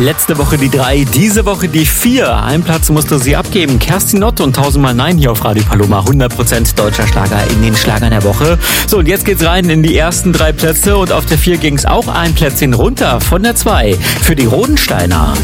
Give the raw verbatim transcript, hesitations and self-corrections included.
Letzte Woche die drei, diese Woche die vier. Einen Platz musste sie abgeben. Kerstin Ott und tausendmal Nein hier auf Radio Paloma. hundert Prozent deutscher Schlager in den Schlagern der Woche. So, und jetzt geht's rein in die ersten drei Plätze. Und auf der vier ging's auch ein Plätzchen runter von der zwei für die Rodensteiner.